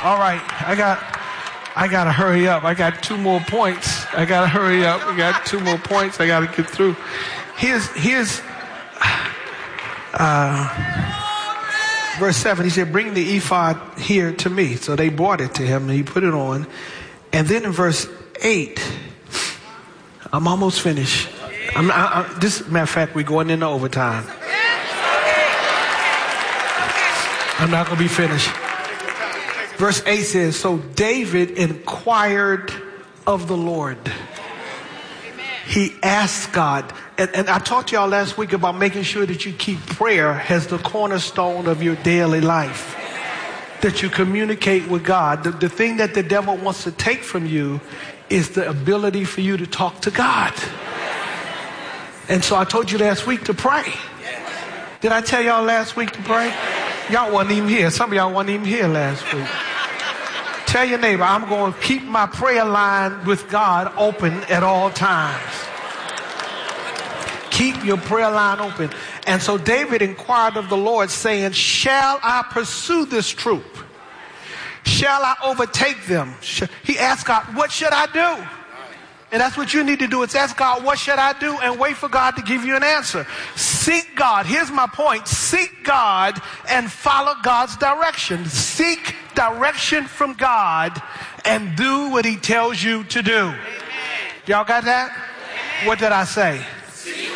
All right, I got to hurry up. I got 2 more points. I got to hurry up. We got 2 more points I got to get through. Here's verse 7. He said, bring the ephod here to me. So they brought it to him and he put it on. And then in verse 8, I'm almost finished. Matter of fact, we're going into overtime. I'm not going to be finished. Verse 8 says, so David inquired of the Lord. He asked God. And I talked to y'all last week about making sure that you keep prayer as the cornerstone of your daily life. That you communicate with God. The thing that the devil wants to take from you is the ability for you to talk to God. And so I told you last week to pray. Did I tell y'all last week to pray? Y'all wasn't even here. Some of y'all wasn't even here last week. Tell your neighbor, I'm going to keep my prayer line with God open at all times. Keep your prayer line open. And so David inquired of the Lord, saying, shall I pursue this troop? Shall I overtake them? He asked God, what should I do? And that's what you need to do. It's ask God, what should I do? And wait for God to give you an answer. Seek God. Here's my point. Seek God and follow God's direction. Seek direction from God and do what he tells you to do. Amen. Y'all got that? Amen. What did I say? Seek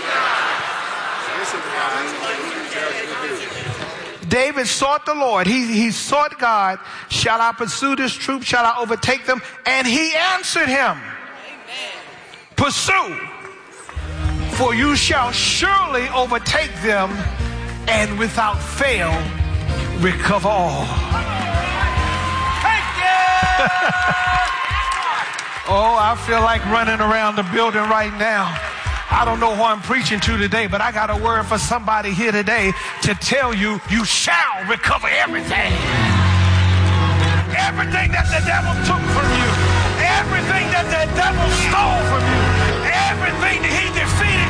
God. David sought the Lord. He sought God. Shall I pursue this troop? Shall I overtake them? And he answered him. Pursue, for you shall surely overtake them and without fail recover all. Thank you! Oh, I feel like running around the building right now. I don't know who I'm preaching to today, but I got a word for somebody here today to tell you, you shall recover everything. Everything that the devil took from you. Everything that the devil stole from you, everything that he defeated